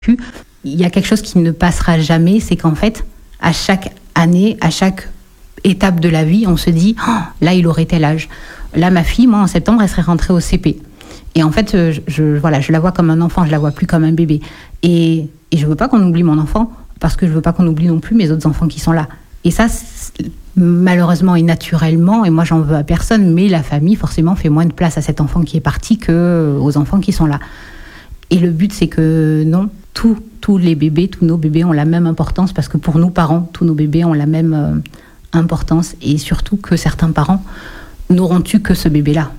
Il y a quelque chose qui ne passera jamais, c'est qu'en fait, à chaque année, à chaque étape de la vie, on se dit oh, là, il aurait tel âge. Là, ma fille, moi, en septembre, elle serait rentrée au CP. Et en fait, je la vois comme un enfant, je la vois plus comme un bébé. Et je veux pas qu'on oublie mon enfant, parce que je veux pas qu'on oublie non plus mes autres enfants qui sont là. Et ça, malheureusement et naturellement, et moi j'en veux à personne, mais la famille forcément fait moins de place à cet enfant qui est parti qu'aux enfants qui sont là. Et le but, c'est que non, tous les bébés, tous nos bébés ont la même importance, parce que pour nous parents, tous nos bébés ont la même importance, et surtout que certains parents n'auront eu que ce bébé-là.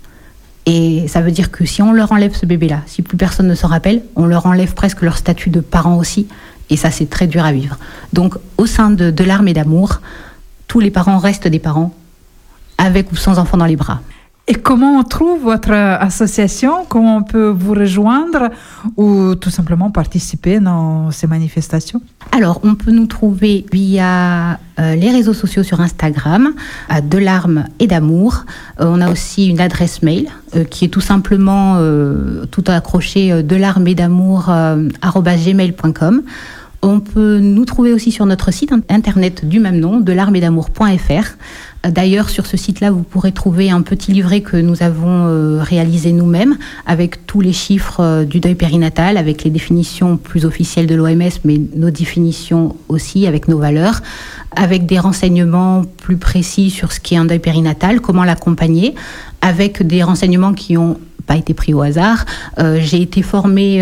Et ça veut dire que si on leur enlève ce bébé-là, si plus personne ne s'en rappelle, on leur enlève presque leur statut de parent aussi, et ça c'est très dur à vivre. Donc au sein de l'arme et d'amour, tous les parents restent des parents, avec ou sans enfants dans les bras. Et comment on trouve votre association? Comment on peut vous rejoindre ou tout simplement participer dans ces manifestations? Alors, on peut nous trouver via les réseaux sociaux sur Instagram, à De larmes et d'amour. On a aussi une adresse mail qui est tout simplement tout accroché delarmesetdamour@gmail.com. On peut nous trouver aussi sur notre site internet du même nom, delarmesetdamour.fr. D'ailleurs, sur ce site-là, vous pourrez trouver un petit livret que nous avons réalisé nous-mêmes, avec tous les chiffres du deuil périnatal, avec les définitions plus officielles de l'OMS, mais nos définitions aussi, avec nos valeurs, avec des renseignements plus précis sur ce qu'est un deuil périnatal, comment l'accompagner, avec des renseignements qui n'ont pas été pris au hasard. J'ai été formée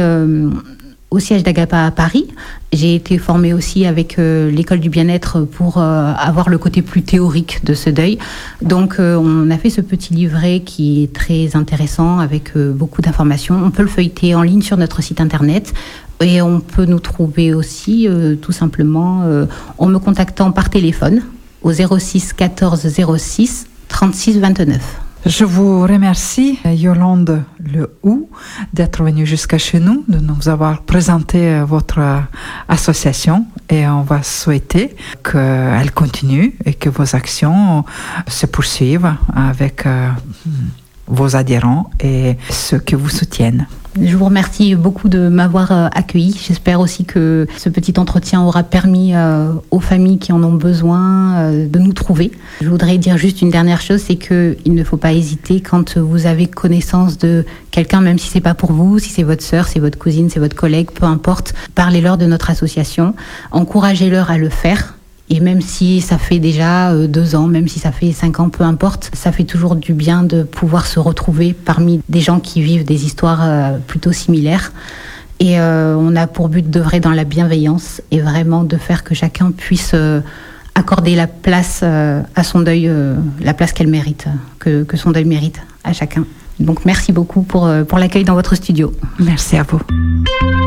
au siège d'Agapa à Paris. J'ai été formée aussi avec l'école du bien-être pour avoir le côté plus théorique de ce deuil. Donc on a fait ce petit livret qui est très intéressant avec beaucoup d'informations. On peut le feuilleter en ligne sur notre site internet et on peut nous trouver aussi tout simplement en me contactant par téléphone au 06 14 06 36 29. Je vous remercie, Yolande Lehoux, d'être venue jusqu'à chez nous, de nous avoir présenté votre association, et on va souhaiter qu'elle continue et que vos actions se poursuivent avec vos adhérents et ceux qui vous soutiennent. Je vous remercie beaucoup de m'avoir accueilli. J'espère aussi que ce petit entretien aura permis aux familles qui en ont besoin de nous trouver. Je voudrais dire juste une dernière chose, c'est qu'il ne faut pas hésiter quand vous avez connaissance de quelqu'un, même si c'est pas pour vous, si c'est votre sœur, c'est votre cousine, c'est votre collègue, peu importe, parlez-leur de notre association, encouragez-leur à le faire. Et même si ça fait déjà 2 ans, même si ça fait 5 ans, peu importe, ça fait toujours du bien de pouvoir se retrouver parmi des gens qui vivent des histoires plutôt similaires. Et on a pour but d'œuvrer dans la bienveillance et vraiment de faire que chacun puisse accorder la place à son deuil, la place qu'elle mérite, que son deuil mérite à chacun. Donc merci beaucoup pour l'accueil dans votre studio. Merci à vous.